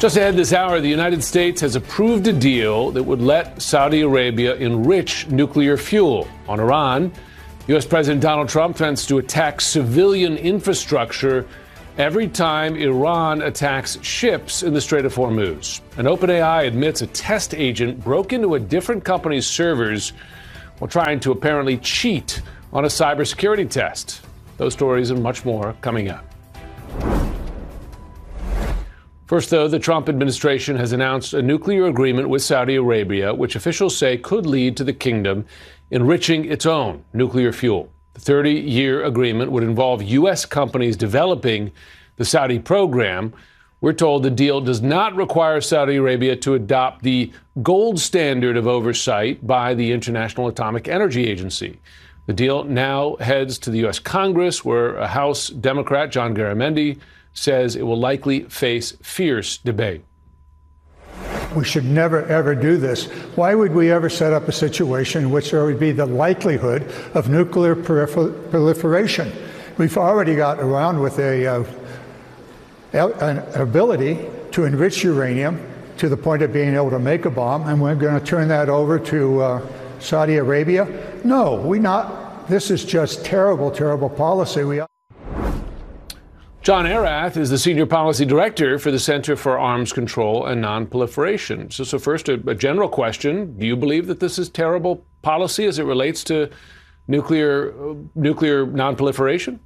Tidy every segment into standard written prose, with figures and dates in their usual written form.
Just ahead this hour, the United States has approved a deal that would let Saudi Arabia enrich nuclear fuel. On Iran, U.S. President Donald Trump threatens to attack civilian infrastructure every time Iran attacks ships in the Strait of Hormuz. And OpenAI admits a test agent broke into a different company's servers while trying to apparently cheat on a cybersecurity test. Those stories and much more coming up. First, though, the Trump administration has announced a nuclear agreement with Saudi Arabia, which officials say could lead to the kingdom enriching its own nuclear fuel. The 30-year agreement would involve U.S. companies developing the Saudi program. We're told the deal does not require Saudi Arabia to adopt the gold standard of oversight by the International Atomic Energy Agency. The deal now heads to the U.S. Congress, where a House Democrat, John Garamendi, says it will likely face fierce debate. We should never, ever do this. Why would we ever set up a situation in which there would be the likelihood of nuclear proliferation? We've already got around with an ability to enrich uranium to the point of being able to make a bomb, and we're going to turn that over to Saudi Arabia? No, we're not. This is just terrible, terrible policy. John Erath is the Senior Policy Director for the Center for Arms Control and Nonproliferation. So first, a general question. Do you believe that this is terrible policy as it relates to nuclear nonproliferation?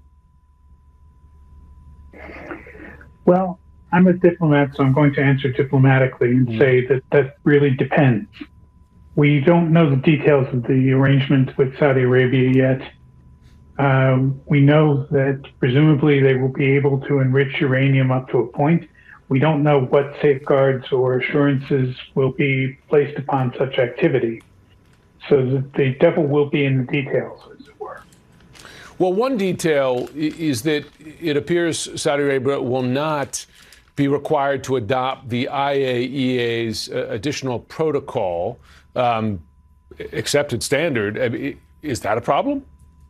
Well, I'm a diplomat, so I'm going to answer diplomatically and say that really depends. We don't know the details of the arrangement with Saudi Arabia yet. We know that presumably they will be able to enrich uranium up to a point. We don't know what safeguards or assurances will be placed upon such activity. So the devil will be in the details, as it were. Well, one detail is that it appears Saudi Arabia will not be required to adopt the IAEA's additional protocol, accepted standard. I mean, is that a problem?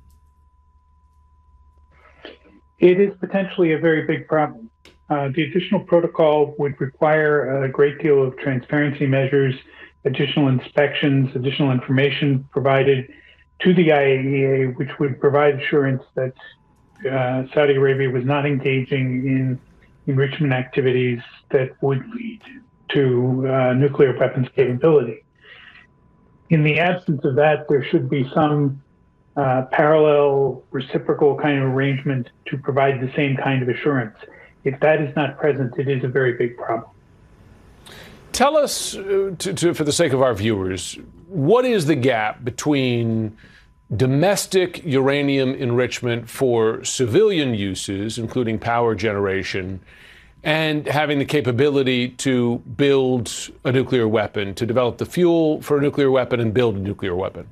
It is potentially a very big problem. The additional protocol would require a great deal of transparency measures, additional inspections, additional information provided to the IAEA, which would provide assurance that Saudi Arabia was not engaging in enrichment activities that would lead to nuclear weapons capability. In the absence of that, there should be some parallel, reciprocal kind of arrangement to provide the same kind of assurance. If that is not present, it is a very big problem. Tell us, for the sake of our viewers, what is the gap between domestic uranium enrichment for civilian uses, including power generation, and having the capability to build a nuclear weapon, to develop the fuel for a nuclear weapon and build a nuclear weapon?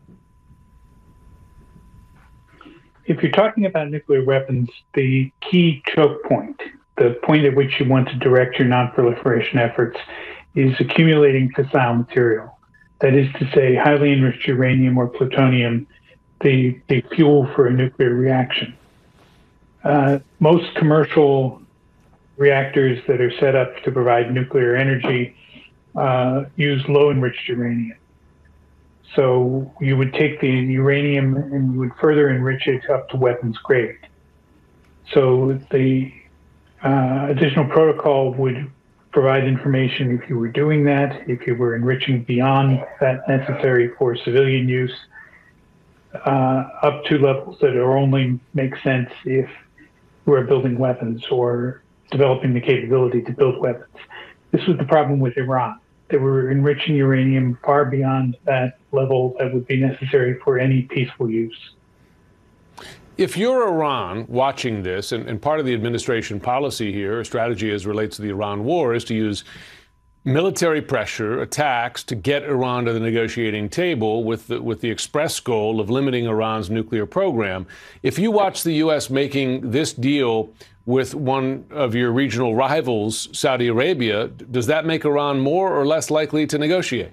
If you're talking about nuclear weapons, the key choke point, the point at which you want to direct your nonproliferation efforts, is accumulating fissile material. That is to say, highly enriched uranium or plutonium, the fuel for a nuclear reaction. Most commercial reactors that are set up to provide nuclear energy use low enriched uranium. So you would take the uranium and you would further enrich it up to weapons grade. So the additional protocol would provide information if you were doing that, if you were enriching beyond that necessary for civilian use, up to levels that only make sense if you are building weapons or developing the capability to build weapons. This was the problem with Iran. They were enriching uranium far beyond that level that would be necessary for any peaceful use. If you're Iran watching this, and part of the administration policy here, or strategy as relates to the Iran war, is to use military pressure, attacks, to get Iran to the negotiating table with the express goal of limiting Iran's nuclear program. If you watch the U.S. making this deal with one of your regional rivals, Saudi Arabia, does that make Iran more or less likely to negotiate?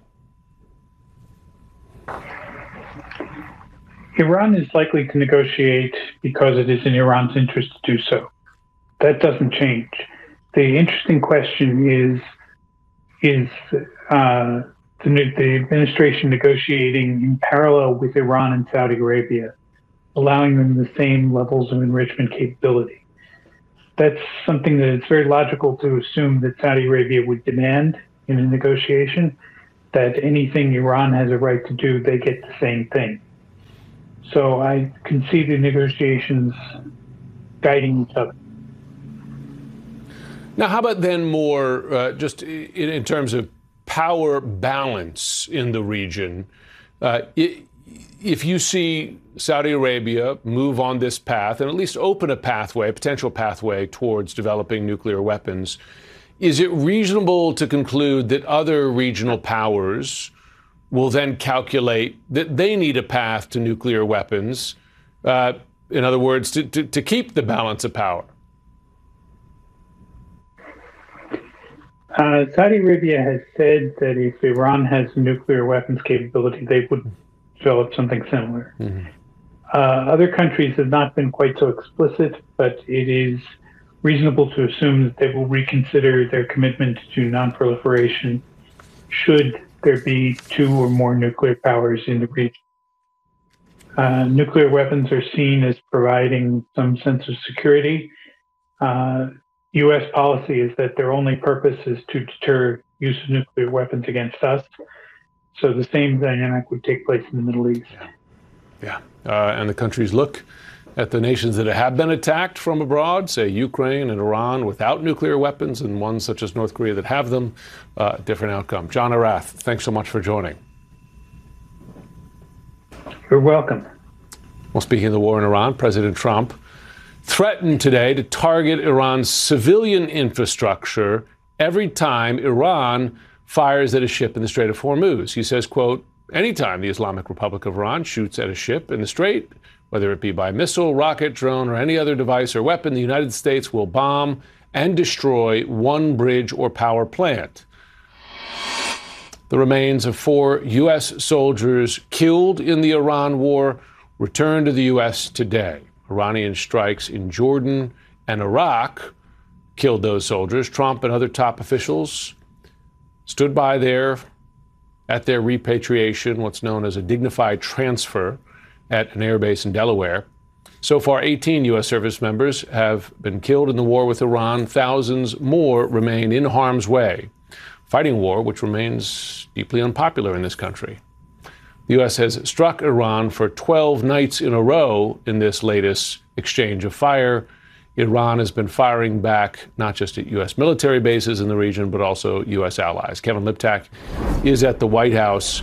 Iran is likely to negotiate because it is in Iran's interest to do so. That doesn't change. The interesting question is is the administration negotiating in parallel with Iran and Saudi Arabia, allowing them the same levels of enrichment capability. That's something that it's very logical to assume that Saudi Arabia would demand in a negotiation, that anything Iran has a right to do, they get the same thing. So I can see the negotiations guiding each other. Now, how about then more just in terms of power balance in the region? If you see Saudi Arabia move on this path and at least open a pathway, a potential pathway towards developing nuclear weapons, is it reasonable to conclude that other regional powers will then calculate that they need a path to nuclear weapons? In other words, to keep the balance of power? Saudi Arabia has said that if Iran has nuclear weapons capability, they would develop something similar. Mm-hmm. Other countries have not been quite so explicit, but it is reasonable to assume that they will reconsider their commitment to nonproliferation should there be two or more nuclear powers in the region. Nuclear weapons are seen as providing some sense of security. U.S. policy is that their only purpose is to deter use of nuclear weapons against us. So the same dynamic would take place in the Middle East. Yeah. And the countries look at the nations that have been attacked from abroad, say Ukraine and Iran, without nuclear weapons, and ones such as North Korea that have them. Different outcome. John Arath, thanks so much for joining. You're welcome. Well, speaking of the war in Iran, President Trump threatened today to target Iran's civilian infrastructure every time Iran fires at a ship in the Strait of Hormuz. He says, quote, anytime the Islamic Republic of Iran shoots at a ship in the Strait, whether it be by missile, rocket, drone, or any other device or weapon, the United States will bomb and destroy one bridge or power plant. The remains of 4 U.S. soldiers killed in the Iran war returned to the U.S. today. Iranian strikes in Jordan and Iraq killed those soldiers. Trump and other top officials stood by there at their repatriation, what's known as a dignified transfer at an airbase in Delaware. So far, 18 U.S. service members have been killed in the war with Iran. Thousands more remain in harm's way, fighting a war which remains deeply unpopular in this country. The U.S. has struck Iran for 12 nights in a row in this latest exchange of fire. Iran has been firing back not just at U.S. military bases in the region, but also U.S. allies. Kevin Liptak is at the White House.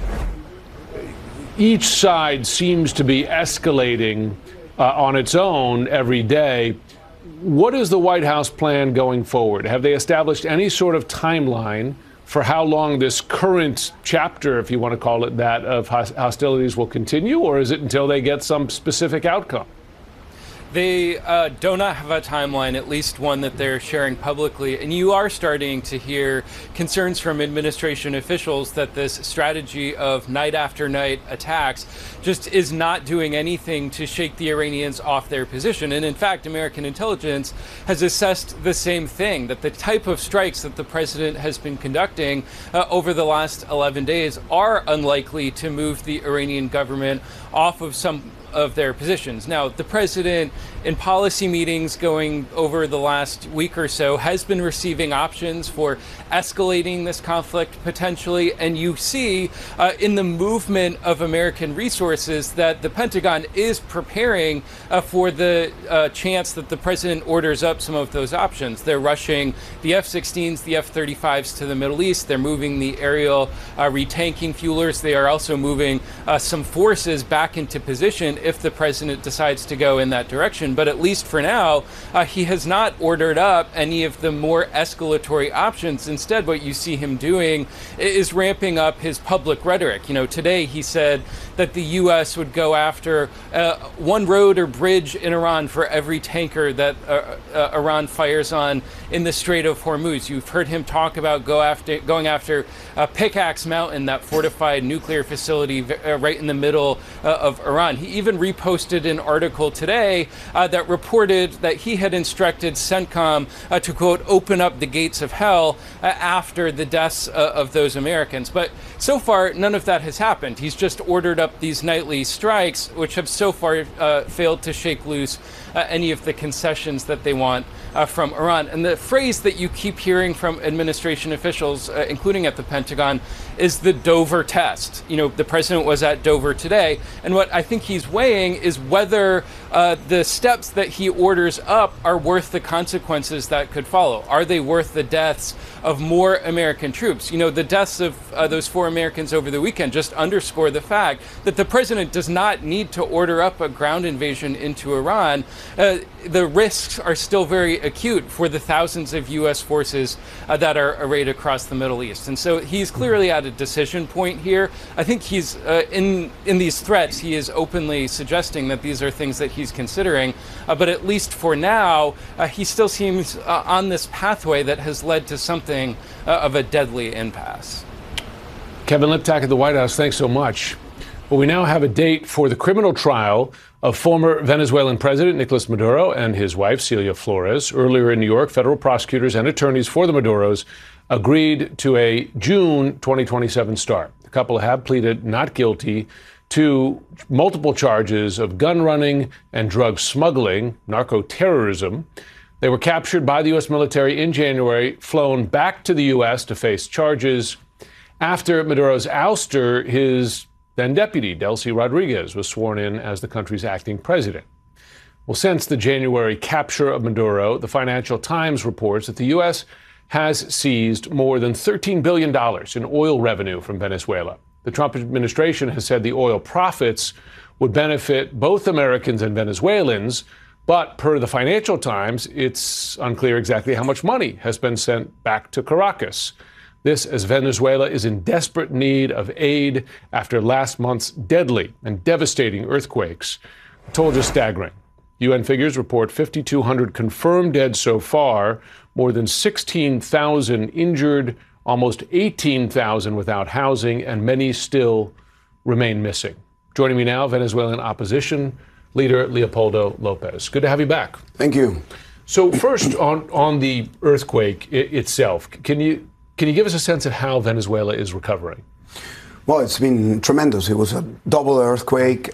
Each side seems to be escalating on its own every day. What is the White House plan going forward? Have they established any sort of timeline for how long this current chapter, if you want to call it that, of hostilities will continue, or is it until they get some specific outcome? They do not have a timeline, at least one that they're sharing publicly. And you are starting to hear concerns from administration officials that this strategy of night after night attacks just is not doing anything to shake the Iranians off their position. And in fact, American intelligence has assessed the same thing, that the type of strikes that the president has been conducting over the last 11 days are unlikely to move the Iranian government off of some of their positions. Now, the president, in policy meetings going over the last week or so, has been receiving options for escalating this conflict potentially. And you see in the movement of American resources that the Pentagon is preparing for the chance that the president orders up some of those options. They're rushing the F-16s, the F-35s to the Middle East. They're moving the aerial retanking fuelers. They are also moving some forces back into position if the president decides to go in that direction. But at least for now, he has not ordered up any of the more escalatory options. Instead, what you see him doing is ramping up his public rhetoric. You know, today he said that the U.S. would go after one road or bridge in Iran for every tanker that Iran fires on in the Strait of Hormuz. You've heard him talk about going after Pickaxe Mountain, that fortified nuclear facility right in the middle of Iran. He even even reposted an article today that reported that he had instructed CENTCOM to, quote, open up the gates of hell after the deaths of those Americans. But so far, none of that has happened. He's just ordered up these nightly strikes, which have so far failed to shake loose any of the concessions that they want from Iran. And the phrase that you keep hearing from administration officials, including at the Pentagon, is the Dover test. You know, the president was at Dover today, and what I think he's weighing is whether the steps that he orders up are worth the consequences that could follow. Are they worth the deaths of more American troops? You know, the deaths of those 4 Americans over the weekend just underscore the fact that the president does not need to order up a ground invasion into Iran. The risks are still very acute for the thousands of U.S. forces that are arrayed across the Middle East. And so he's clearly at a decision point here. I think he's, in these threats, he is openly suggesting that these are things that he's considering. But at least for now, he still seems on this pathway that has led to something of a deadly impasse. Kevin Liptak at the White House, thanks so much. Well, we now have a date for the criminal trial of former Venezuelan President Nicolas Maduro and his wife, Celia Flores. Earlier in New York, federal prosecutors and attorneys for the Maduros agreed to a June 2027 start. The couple have pleaded not guilty to multiple charges of gun running and drug smuggling, narco-terrorism. They were captured by the U.S. military in January, flown back to the U.S. to face charges. After Maduro's ouster, his then deputy, Delcy Rodriguez, was sworn in as the country's acting president. Well, since the January capture of Maduro, the Financial Times reports that the U.S. has seized more than $13 billion in oil revenue from Venezuela. The Trump administration has said the oil profits would benefit both Americans and Venezuelans, but per the Financial Times, it's unclear exactly how much money has been sent back to Caracas. This as Venezuela is in desperate need of aid after last month's deadly and devastating earthquakes. A toll just staggering. UN figures report 5,200 confirmed dead so far, more than 16,000 injured, almost 18,000 without housing, and many still remain missing. Joining me now, Venezuelan opposition leader Leopoldo Lopez. Good to have you back. Thank you. So first, on the earthquake itself, can you give us a sense of how Venezuela is recovering? Well, it's been tremendous. It was a double earthquake,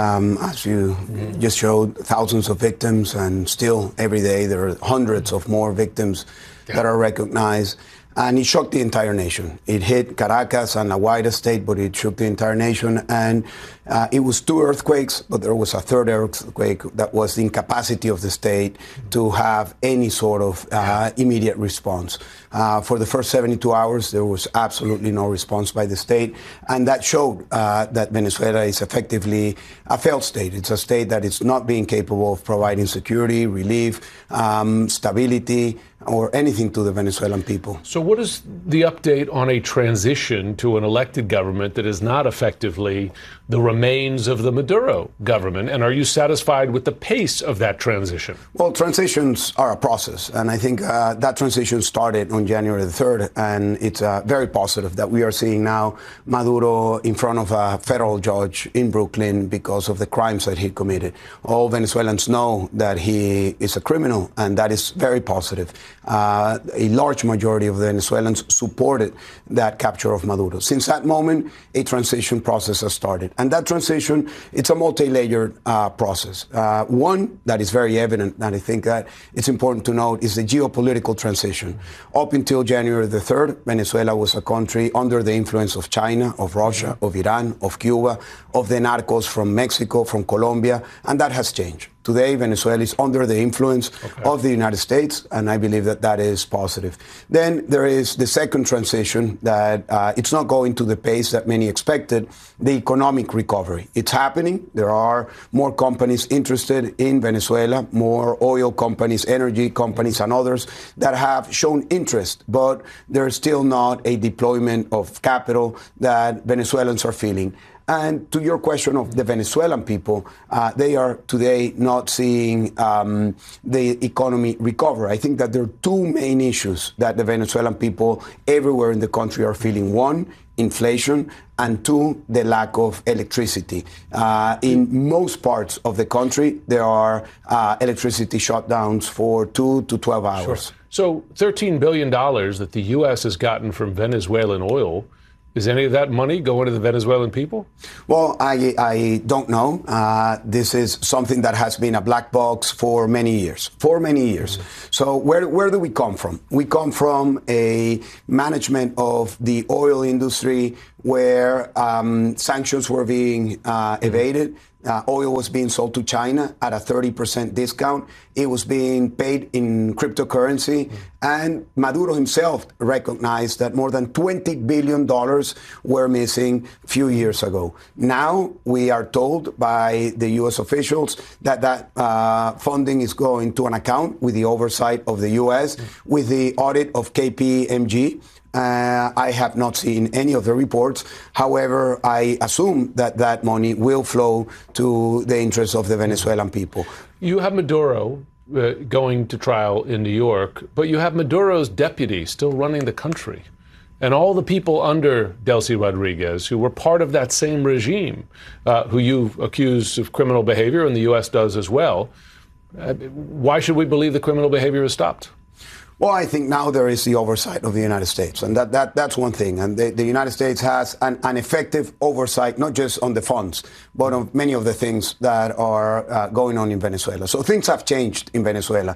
as you just showed, thousands of victims, and still every day there are hundreds of more victims that are recognized. And it shook the entire nation. It hit Caracas and La Guaira state, but it shook the entire nation. And it was 2 earthquakes, but there was a 3rd earthquake that was the incapacity of the state to have any sort of immediate response. For the first 72 hours, there was absolutely no response by the state. And that showed that Venezuela is effectively a failed state. It's a state that is not being capable of providing security, relief, stability, or anything to the Venezuelan people. So what is the update on a transition to an elected government that is not effectively the remains of the Maduro government? And are you satisfied with the pace of that transition? Well, transitions are a process. And I think that transition started on January the 3rd. And it's very positive that we are seeing now Maduro in front of a federal judge in Brooklyn because of the crimes that he committed. All Venezuelans know that he is a criminal, and that is very positive. A large majority of Venezuelans supported that capture of Maduro. Since that moment, a transition process has started. And that transition, it's a multi-layered process. One that is very evident, and I think that it's important to note, is the geopolitical transition. Up until January the 3rd, Venezuela was a country under the influence of China, of Russia, of Iran, of Cuba, of the narcos from Mexico, from Colombia, and that has changed. Today, Venezuela is under the influence of the United States, and I believe that that is positive. Then there is the second transition that it's not going to the pace that many expected, the economic recovery. It's happening. There are more companies interested in Venezuela, more oil companies, energy companies, and others that have shown interest, but there's still not a deployment of capital that Venezuelans are feeling. And to your question of the Venezuelan people, they are today not seeing the economy recover. I think that there are two main issues that the Venezuelan people everywhere in the country are feeling. One, inflation, and two, the lack of electricity. In most parts of the country, there are electricity shutdowns for 2 to 12 hours. Sure. So $13 billion that the U.S. has gotten from Venezuelan oil, is any of that money going to the Venezuelan people? Well, I don't know. This is something that has been a black box for many years. So where do we come from? We come from a management of the oil industry where sanctions were being evaded. Oil was being sold to China at a 30% discount. It was being paid in cryptocurrency. And Maduro himself recognized that more than $20 billion were missing a few years ago. Now we are told by the U.S. officials that funding is going to an account with the oversight of the U.S., with the audit of KPMG. I have not seen any of the reports. However, I assume that that money will flow to the interests of the Venezuelan people. You have Maduro going to trial in New York, but you have Maduro's deputy still running the country. And all the people under Delcy Rodriguez who were part of that same regime, who you accuse of criminal behavior, and the U.S. does as well. Why should we believe the criminal behavior has stopped? Well, I think now there is the oversight of the United States, and that's one thing. And the United States has an effective oversight, not just on the funds, but on many of the things that are going on in Venezuela. So things have changed in Venezuela.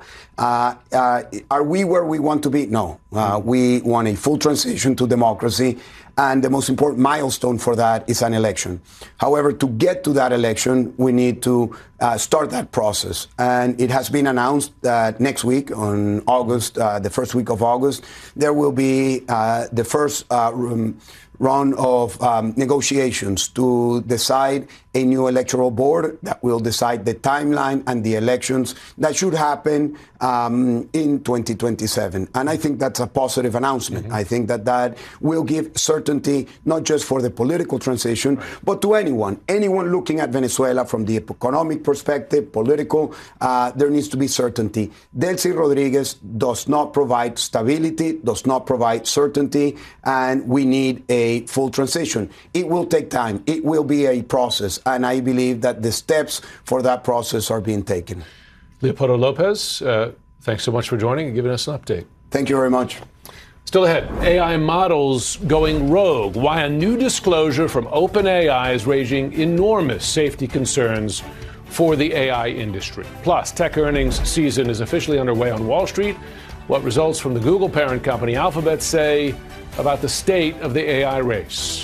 Are we where we want to be? No. We want a full transition to democracy. And the most important milestone for that is an election. However, to get to that election, we need to start that process. And it has been announced that next week, on August, the first week of August, there will be the first round of negotiations to decide a new electoral board that will decide the timeline and the elections that should happen in 2027. And I think that's a positive announcement. I think that will give certainty, not just for the political transition, but to anyone looking at Venezuela from the economic perspective, political, there needs to be certainty. Delcy Rodriguez does not provide stability, does not provide certainty, and we need a full transition. It will take time. It will be a process. And I believe that the steps for that process are being taken. Leopoldo Lopez, thanks so much for joining and giving us an update. Thank you very much. Still ahead, AI models going rogue. Why a new disclosure from OpenAI is raising enormous safety concerns for the AI industry. Plus, tech earnings season is officially underway on Wall Street. What results from the Google parent company Alphabet say about the state of the AI race.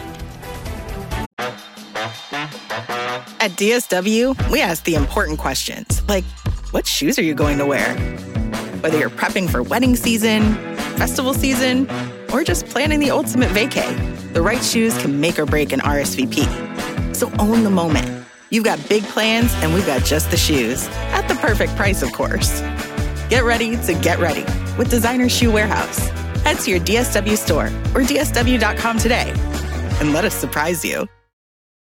At DSW, we ask the important questions, like, what shoes are you going to wear? Whether you're prepping for wedding season, festival season, or just planning the ultimate vacay, the right shoes can make or break an RSVP. So own the moment. You've got big plans, and we've got just the shoes. At the perfect price, of course. Get ready to get ready with Designer Shoe Warehouse. Head to your DSW store or DSW.com today and let us surprise you.